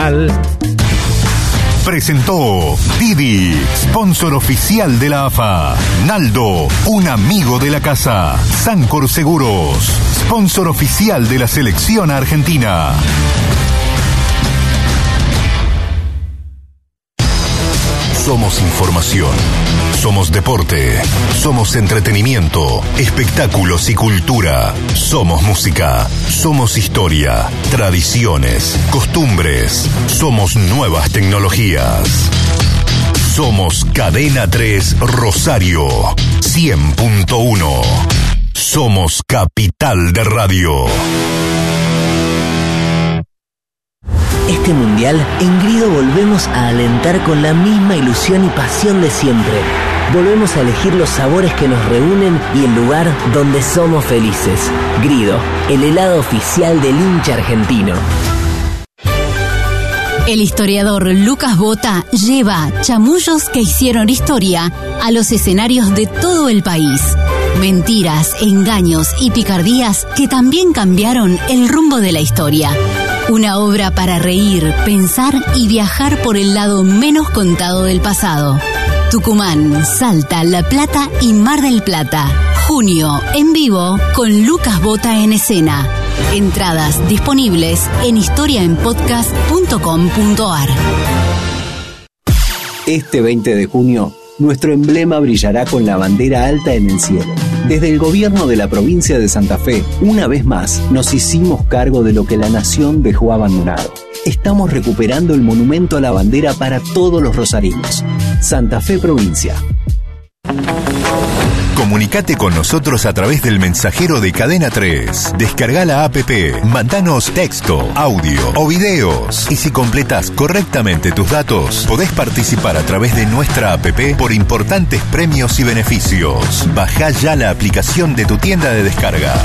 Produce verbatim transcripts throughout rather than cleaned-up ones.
Presentó Didi, sponsor oficial de la A F A. Naldo, un amigo de la casa. Sancor Seguros, sponsor oficial de la selección argentina. Somos información, somos deporte, somos entretenimiento, espectáculos y cultura. Somos música, somos historia, tradiciones, costumbres. Somos nuevas tecnologías. Somos Cadena tres Rosario, cien punto uno. Somos capital de radio. Este mundial, en Grido volvemos a alentar con la misma ilusión y pasión de siempre. Volvemos a elegir los sabores que nos reúnen y el lugar donde somos felices. Grido, el helado oficial del hincha argentino. El historiador Lucas Bota lleva chamullos que hicieron historia a los escenarios de todo el país. Mentiras, engaños y picardías que también cambiaron el rumbo de la historia. Una obra para reír, pensar y viajar por el lado menos contado del pasado. Tucumán, Salta, La Plata y Mar del Plata. Junio, en vivo, con Lucas Bota en escena. Entradas disponibles en historia en podcast punto com punto a r. Este veinte de junio, nuestro emblema brillará con la bandera alta en el cielo. Desde el gobierno de la provincia de Santa Fe, una vez más, nos hicimos cargo de lo que la nación dejó abandonado. Estamos recuperando el monumento a la bandera para todos los rosarinos. Santa Fe Provincia. Comunicate con nosotros a través del mensajero de Cadena tres. Descarga la app, mandanos texto, audio o videos. Y si completas correctamente tus datos, podés participar a través de nuestra app por importantes premios y beneficios. Bajá ya la aplicación de tu tienda de descargas.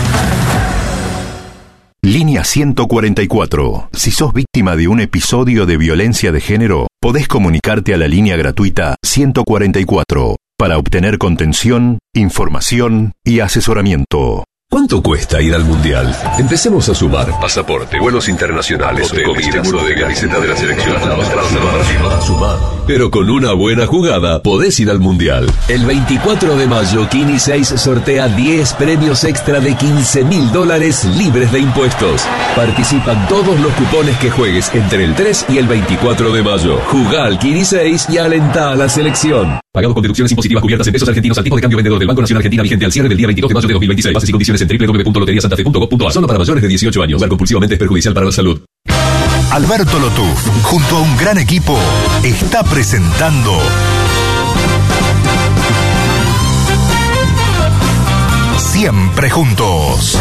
Línea ciento cuarenta y cuatro. Si sos víctima de un episodio de violencia de género, podés comunicarte a la línea gratuita ciento cuarenta y cuatro para obtener contención, información y asesoramiento. ¿Cuánto cuesta ir al Mundial? Empecemos a sumar. Pasaporte, vuelos internacionales, hotel, comida, seguro de camiseta de la selección. Sumar, sumar. Pero con una buena jugada podés ir al Mundial. El veinticuatro de mayo, Kini seis sortea diez premios extra de quince mil dólares libres de impuestos. Participan todos los cupones que juegues entre el tres y el veinticuatro de mayo. Jugá al Kini seis y alentá a la selección. Pagado con deducciones impositivas cubiertas en pesos argentinos al tipo de cambio vendedor del Banco Nacional Argentina vigente al cierre del día veintidós de mayo de dos mil veintiséis. Bases y condiciones en doble u doble u doble u punto lotería santa fe punto com punto a r. Solo para mayores de dieciocho años. Jugar compulsivamente es perjudicial para la salud. Alberto Lotuf, junto a un gran equipo, está presentando Siempre Juntos.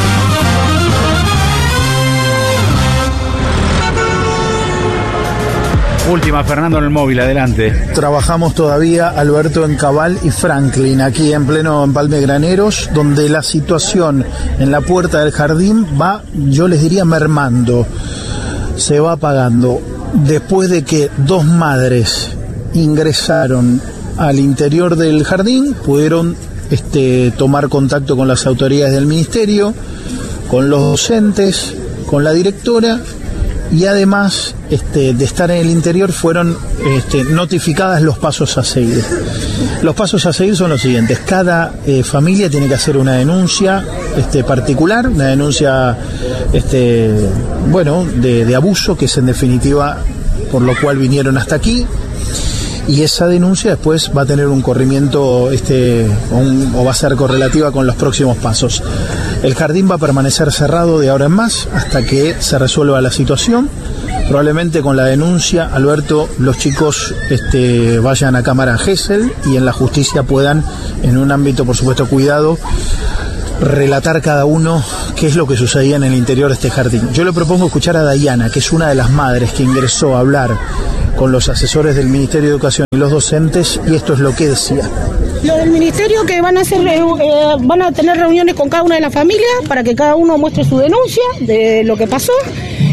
Última, Fernando en el móvil, adelante. Trabajamos todavía, Alberto, en Cabal y Franklin, aquí en pleno Empalme Graneros, donde la situación en la puerta del jardín va, yo les diría, mermando. Se va apagando. Después de que dos madres ingresaron al interior del jardín, pudieron este, tomar contacto con las autoridades del ministerio, con los docentes, con la directora, y además este, de estar en el interior fueron este, notificadas los pasos a seguir. Los pasos a seguir son los siguientes: cada eh, familia tiene que hacer una denuncia este, particular, una denuncia este, bueno, de, de abuso, que es en definitiva por lo cual vinieron hasta aquí, y esa denuncia después va a tener un corrimiento este, o, un, o va a ser correlativa con los próximos pasos. El jardín va a permanecer cerrado de ahora en más hasta que se resuelva la situación. Probablemente con la denuncia, Alberto, los chicos este, vayan a cámara Gesell y en la justicia puedan, en un ámbito por supuesto cuidado, relatar cada uno qué es lo que sucedía en el interior de este jardín. Yo le propongo escuchar a Dayana, que es una de las madres que ingresó a hablar con los asesores del Ministerio de Educación y los docentes, y esto es lo que decía. Lo del ministerio, que van a hacer eh, van a tener reuniones con cada una de las familias para que cada uno muestre su denuncia de lo que pasó,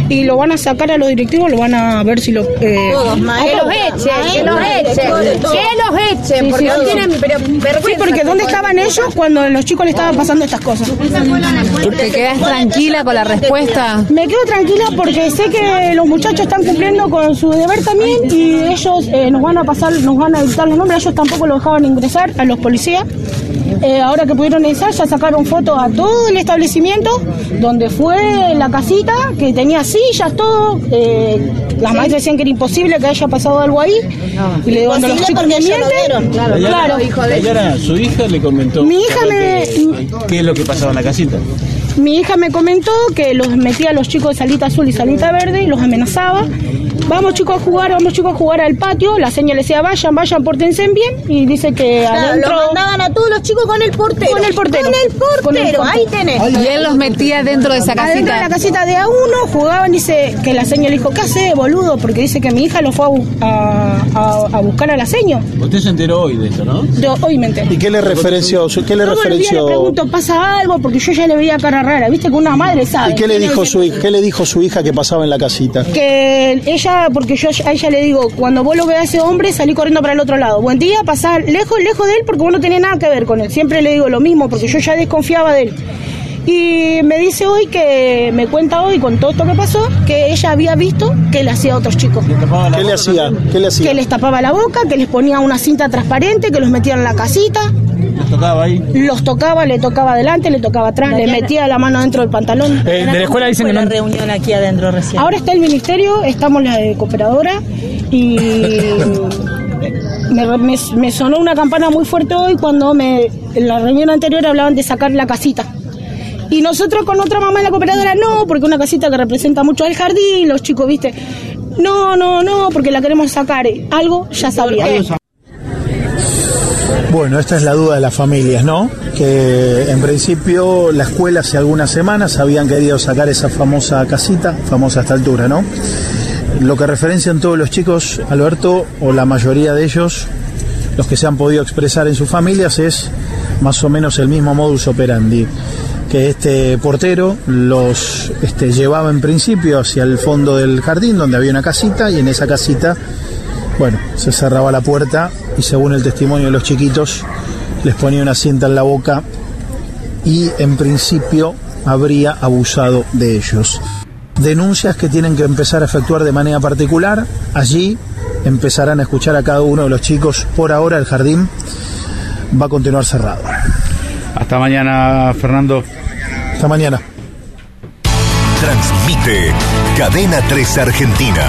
y lo van a sacar a los directivos, lo van a ver si lo... Eh, Todos, ma, que los echen, que los echen, que los echen, porque no tienen... Pero, sí, porque ¿dónde estaban ellos cuando los chicos le estaban pasando estas cosas? ¿Te quedas tranquila con la respuesta? Me quedo tranquila porque sé que los muchachos están cumpliendo con su deber también y ellos eh, nos van a pasar, nos van a dictar los nombres, ellos tampoco lo dejaban ingresar a los policías. Eh, ahora que pudieron ingresar, ya sacaron fotos a todo el establecimiento, donde fue la casita, que tenía sillas, todo. Eh, las sí. maestras decían que era imposible que haya pasado algo ahí. No. Y le digo, cuando los chicos me mienten, claro, claro. Ayara, su hija le comentó. Mi hija me... Que, ¿qué es lo que pasaba en la casita? Mi hija me comentó que los metía a los chicos de salita azul y salita verde y los amenazaba. Vamos chicos a jugar, vamos chicos a jugar al patio. La señora le decía, vayan, vayan, pórtense bien. Y dice que claro, adentro... Lo mandaban a todos los chicos con el portero. Con el portero. Con el portero, con el portero. Ahí tenés. Y él los metía dentro de esa casita. Dentro de la casita de a uno, jugaban, dice que la señora le dijo, ¿qué hace, boludo? Porque dice que mi hija lo fue a, a, a buscar a la señora. Usted se enteró hoy de eso, ¿no? Yo hoy me enteré. ¿Y qué le referenció? ¿Qué le Todo referenció? el día le pregunto, ¿pasa algo? Porque yo ya le veía cara rara, ¿viste? Que una madre sabe. ¿Y qué le dijo su hija? ¿Qué le dijo su hija que pasaba en la casita? Que ella, porque yo a ella le digo, cuando vos lo veas a ese hombre, salí corriendo para el otro lado. Buen día, pasá lejos, lejos de él, porque vos no tenés nada que ver con él. Siempre le digo lo mismo, porque yo ya desconfiaba de él. Y me dice hoy que, me cuenta hoy con todo esto que pasó, que ella había visto que le hacía a otros chicos. ¿Qué le hacía? ¿Qué le hacía? Que les tapaba la boca, que les ponía una cinta transparente, que los metía en la casita. ¿Los tocaba ahí? Los tocaba, le tocaba adelante, le tocaba atrás, Mariana. Le metía la mano dentro del pantalón. Eh, de la escuela dicen que no... la reunión aquí adentro recién. Ahora está el ministerio, estamos la de cooperadora y me, me, me sonó una campana muy fuerte hoy cuando me, en la reunión anterior hablaban de sacar la casita. Y nosotros con otra mamá en la cooperadora, no, porque una casita que representa mucho al jardín, los chicos, viste, no, no, no, porque la queremos sacar. Algo ya sabía. Bueno, esta es la duda de las familias, ¿no? Que en principio la escuela hace algunas semanas habían querido sacar esa famosa casita, famosa a esta altura, ¿no? Lo que referencian todos los chicos, Alberto, o la mayoría de ellos, los que se han podido expresar en sus familias, es más o menos el mismo modus operandi. Que este portero los este, llevaba en principio hacia el fondo del jardín donde había una casita y en esa casita, bueno, se cerraba la puerta y según el testimonio de los chiquitos les ponía una cinta en la boca y en principio habría abusado de ellos. Denuncias que tienen que empezar a efectuar de manera particular. Allí empezarán a escuchar a cada uno de los chicos. Por ahora el jardín va a continuar cerrado. Hasta mañana, Fernando. Hasta mañana. Transmite Cadena tres Argentina.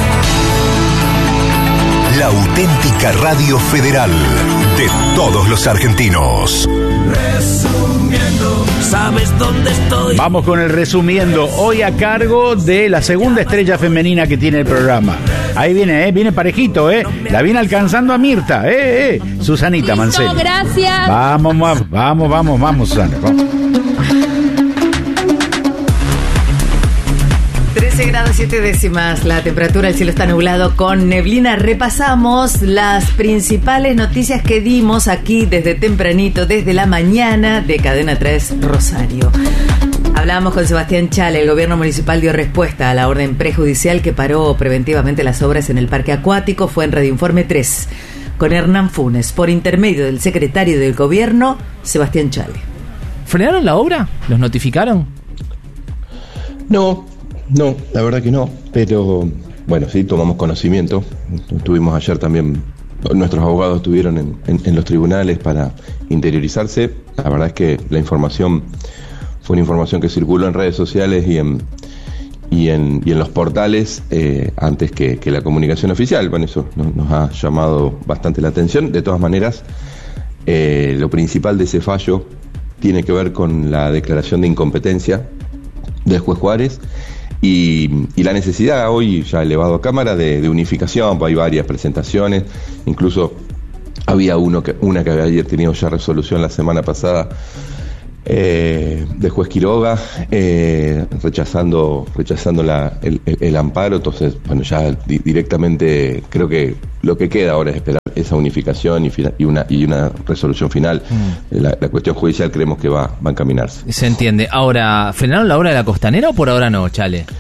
La auténtica radio federal de todos los argentinos. Resumiendo, ¿sabes dónde estoy? Vamos con el resumiendo. Hoy a cargo de la segunda estrella femenina que tiene el programa. Ahí viene, ¿eh? Viene parejito, ¿eh? La viene alcanzando a Mirta, ¿eh? eh. Susanita Manceli. Gracias. Vamos, vamos, vamos, vamos, vamos, Susana. Vamos. trece grados siete décimas la temperatura, el cielo está nublado con neblina. Repasamos las principales noticias que dimos aquí desde tempranito, desde la mañana de Cadena tres Rosario. Hablamos con Sebastián Chale. El gobierno municipal dio respuesta a la orden prejudicial que paró preventivamente las obras en el parque acuático. Fue en Radio Informe tres con Hernán Funes, por intermedio del secretario del gobierno, Sebastián Chale. ¿Frenaron la obra? ¿Los notificaron? No, no, la verdad que no, pero bueno, sí, tomamos conocimiento. Estuvimos ayer también, nuestros abogados estuvieron en, en, en los tribunales para interiorizarse. La verdad es que la información fue una información que circuló en redes sociales y en y en, y en los portales eh, antes que, que la comunicación oficial. Bueno, eso nos, nos ha llamado bastante la atención. De todas maneras, eh, lo principal de ese fallo tiene que ver con la declaración de incompetencia del juez Juárez y, y la necesidad hoy ya elevado a Cámara de, de unificación. Hay varias presentaciones, incluso había uno que, una que había tenido ya resolución la semana pasada eh, del juez Quiroga, eh, rechazando rechazando la, el, el, el amparo. Entonces, bueno, ya di, directamente creo que lo que queda ahora es esperar esa unificación y, y, una, y una resolución final. Mm. La, la cuestión judicial creemos que va, va a encaminarse. Se entiende. Ahora, ¿frenaron la obra de la Costanera o por ahora no, Chale?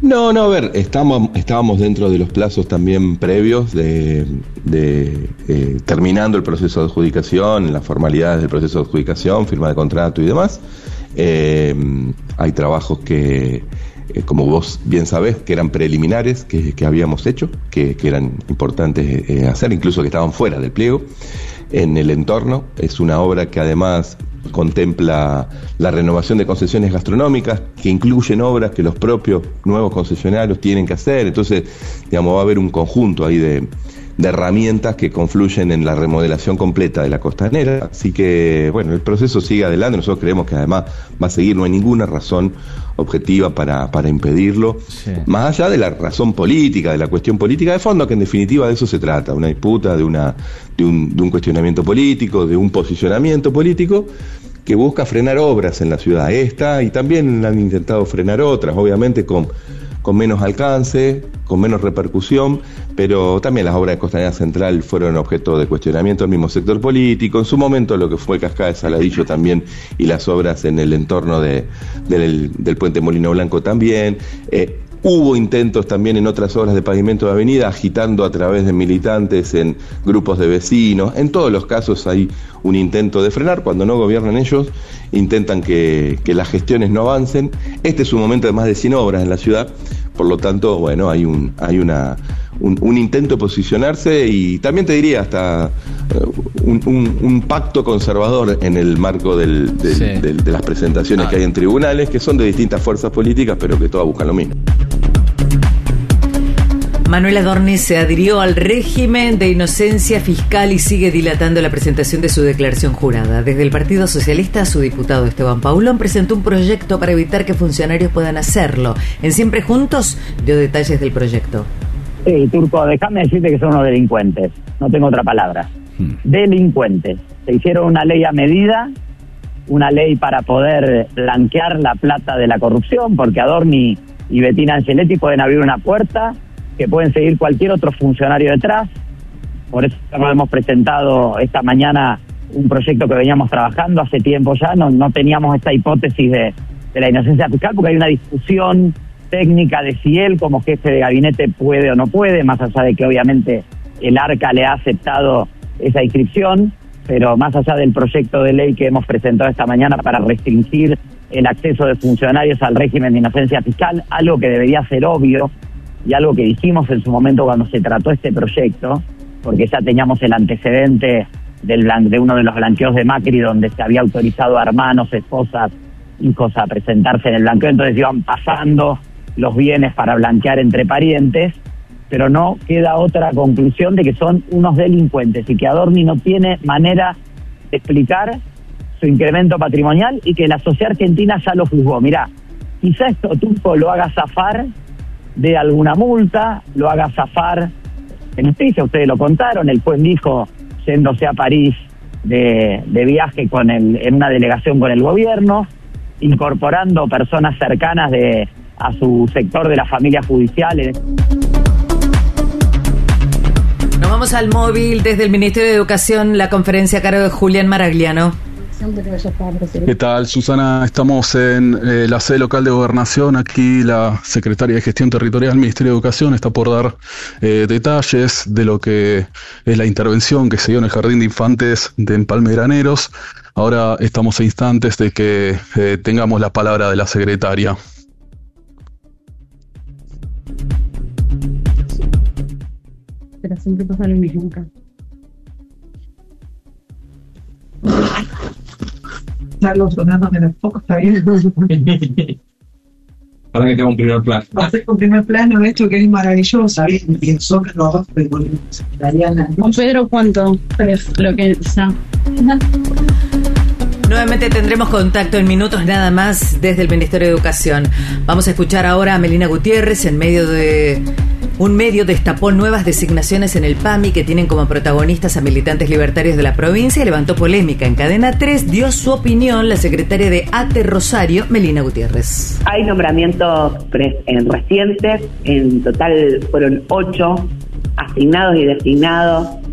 No, no, a ver, estamos, estábamos dentro de los plazos también previos de, de eh, terminando el proceso de adjudicación, las formalidades del proceso de adjudicación, firma de contrato y demás. Eh, hay trabajos que, eh, como vos bien sabés, que eran preliminares, que, que habíamos hecho, que, que eran importantes eh, hacer, incluso que estaban fuera del pliego, en el entorno. Es una obra que además contempla la renovación de concesiones gastronómicas, que incluyen obras que los propios nuevos concesionarios tienen que hacer. Entonces, digamos, va a haber un conjunto ahí de, de herramientas que confluyen en la remodelación completa de la costanera. Así que, bueno, el proceso sigue adelante. Nosotros creemos que además va a seguir, no hay ninguna razón objetiva para, para impedirlo, sí. Más allá de la razón política, de la cuestión política de fondo, que en definitiva de eso se trata, una disputa, de, una, de, un, de un cuestionamiento político, de un posicionamiento político que busca frenar obras en la ciudad esta, y también han intentado frenar otras, obviamente con, con menos alcance, con menos repercusión, pero también las obras de Costanera Central fueron objeto de cuestionamiento del mismo sector político, en su momento lo que fue Cascada de Saladillo también, y las obras en el entorno de, del, del puente Molino Blanco también. eh, Hubo intentos también en otras obras de pavimento de avenida, agitando a través de militantes en grupos de vecinos. En todos los casos hay un intento de frenar. Cuando no gobiernan ellos, intentan que, que las gestiones no avancen. Este es un momento de más de cien obras en la ciudad, por lo tanto, bueno, hay un hay una un, un intento de posicionarse, y también te diría hasta uh, un, un, un pacto conservador en el marco del, del, sí. del, de las presentaciones ah. que hay en tribunales, que son de distintas fuerzas políticas, pero que todas buscan lo mismo. Manuel Adorni se adhirió al régimen de inocencia fiscal y sigue dilatando la presentación de su declaración jurada. Desde el Partido Socialista, su diputado Esteban Paulón presentó un proyecto para evitar que funcionarios puedan hacerlo. En Siempre Juntos dio detalles del proyecto. Sí, Turco, déjame decirte que son unos delincuentes. No tengo otra palabra. Hmm. Delincuentes. Se hicieron una ley a medida, una ley para poder blanquear la plata de la corrupción, porque Adorni y Bettina Angeletti pueden abrir una puerta que pueden seguir cualquier otro funcionario detrás. Por eso nos hemos presentado esta mañana un proyecto que veníamos trabajando hace tiempo ya. No, no teníamos esta hipótesis de, de la inocencia fiscal, porque hay una discusión técnica de si él como jefe de gabinete puede o no puede, más allá de que obviamente el ARCA le ha aceptado esa inscripción, pero más allá del proyecto de ley que hemos presentado esta mañana para restringir el acceso de funcionarios al régimen de inocencia fiscal, algo que debería ser obvio, y algo que dijimos en su momento cuando se trató este proyecto, porque ya teníamos el antecedente del blan- de uno de los blanqueos de Macri, donde se había autorizado a hermanos, esposas, hijos a presentarse en el blanqueo, entonces iban pasando los bienes para blanquear entre parientes, pero no queda otra conclusión de que son unos delincuentes y que Adorni no tiene manera de explicar su incremento patrimonial, y que la sociedad argentina ya lo juzgó. Mirá, quizá esto Turco lo haga zafar de alguna multa, lo haga zafar en justicia, ustedes lo contaron, el juez dijo, yéndose a París de, de viaje con el, en una delegación con el gobierno, incorporando personas cercanas de a su sector de las familias judiciales. Nos vamos al móvil desde el Ministerio de Educación, la conferencia a cargo de Julián Maragliano. ¿Qué tal, Susana? Estamos en eh, la sede local de Gobernación. Aquí la secretaria de Gestión Territorial del Ministerio de Educación está por dar eh, detalles de lo que es la intervención que se dio en el Jardín de Infantes de Empalme Graneros. Ahora estamos a instantes de que eh, tengamos la palabra de la secretaria. Pero siempre pasa lo mismo acá. Carlos sonándome los focos, está bien. Para que tenga un primer plano. Hacer un primer plano, esto que es maravilloso. Pienso que los secretariana. Pedro, ¿cuánto? Lo que ya. Nuevamente tendremos contacto en minutos nada más desde el Ministerio de Educación. Vamos a escuchar ahora a Melina Gutiérrez. En medio de un medio destapó nuevas designaciones en el P A M I que tienen como protagonistas a militantes libertarios de la provincia y levantó polémica. En Cadena tres dio su opinión la secretaria de A T E Rosario, Melina Gutiérrez. Hay nombramientos en recientes, en total fueron ocho asignados y designados